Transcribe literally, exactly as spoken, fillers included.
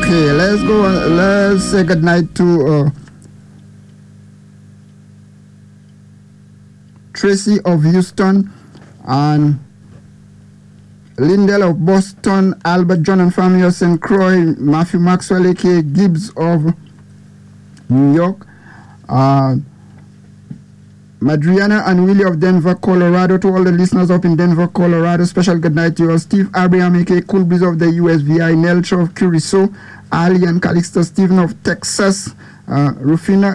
Okay, let's go. Let's say goodnight to uh, Tracy of Houston and Lindell of Boston, Albert John and family of Saint Croix, Matthew Maxwell, aka Gibbs of New York, uh, Madriana and Willie of Denver, Colorado. To all the listeners up in Denver, Colorado, special good night to you. Steve Abraham, aka Cool Breeze of the U S V I, Nelcho of Curacao, Ali and Calixto Stephen of Texas, uh, Rufina